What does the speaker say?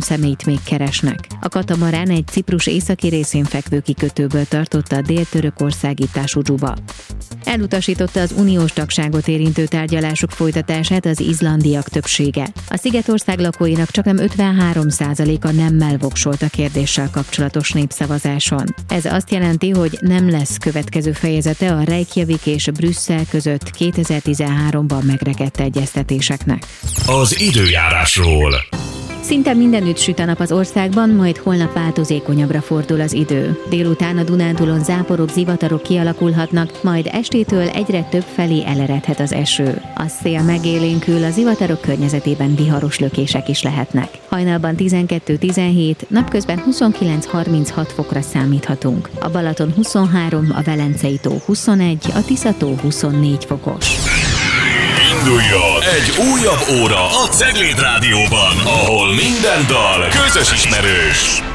személyt még keresnek. A katamarán egy Ciprus északi részén fekvő kikötőből tartotta a dél-törökországi Tásudzuba. Elutasította az uniós tagságot érintő tárgyalások folytatását az izlandiak többsége. A szigetország lakóinak csaknem 53%-a nemmel voksolt a kérdéssel kapcsolatos népszavazáson. Ez azt jelenti, hogy nem lesz következő fejezete a Reykjavik és Brüsszel között 2013-ban megrekedt egyeztetéseknek. Az időjárásról. Szinte mindenütt süt a nap az országban, majd holnap változékonyabbra fordul az idő. Délután a Dunántúlon záporok, zivatarok kialakulhatnak, majd estétől egyre több felé eleredhet az eső. A szél megélénkül, a zivatarok környezetében viharos lökések is lehetnek. Hajnalban 12-17, napközben 29-36 fokra számíthatunk. A Balaton 23, a Velencei tó 21, a Tisza-tó 24 fokos. Induljon egy újabb óra a Cegléd Rádióban, ahol minden dal közös ismerős.